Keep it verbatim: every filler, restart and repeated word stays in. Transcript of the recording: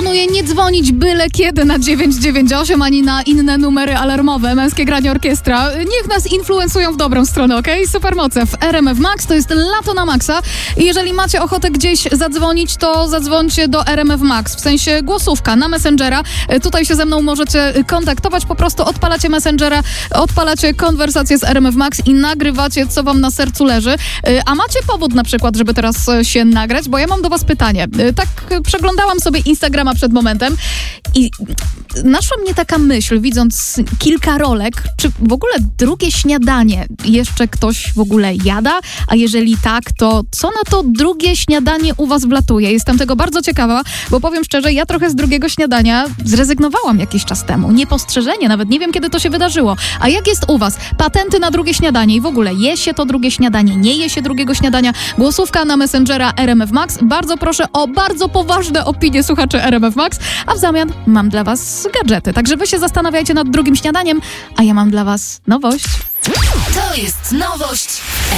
proponuję nie dzwonić byle kiedy na dziewięć dziewięć osiem ani na inne numery alarmowe. Męskie Granie Orkiestra. Niech nas influencują w dobrą stronę, okej? Okay? Supermoce w R M F Max. To jest lato na maksa. I jeżeli macie ochotę gdzieś zadzwonić, to zadzwońcie do R M F Max. W sensie głosówka na Messengera. Tutaj się ze mną możecie kontaktować. Po prostu odpalacie Messengera, odpalacie konwersację z R M F Max i nagrywacie, co wam na sercu leży. A macie powód na przykład, żeby teraz się nagrać? Bo ja mam do was pytanie. Tak przeglądałam sobie Instagrama przed momentem i naszła mnie taka myśl, widząc kilka rolek, czy w ogóle drugie śniadanie jeszcze ktoś w ogóle jada? A jeżeli tak, to co na to drugie śniadanie u was wlatuje? Jestem tego bardzo ciekawa, bo powiem szczerze, ja trochę z drugiego śniadania zrezygnowałam jakiś czas temu. Niepostrzeżenie, nawet nie wiem, kiedy to się wydarzyło. A jak jest u was? Patenty na drugie śniadanie i w ogóle je się to drugie śniadanie, nie je się drugiego śniadania? Głosówka na Messengera R M F Max. Bardzo proszę o bardzo poważne opinie słuchaczy R M F Max, a w zamian mam dla was gadżety. Także wy się zastanawiajcie nad drugim śniadaniem, a ja mam dla was nowość. To jest nowość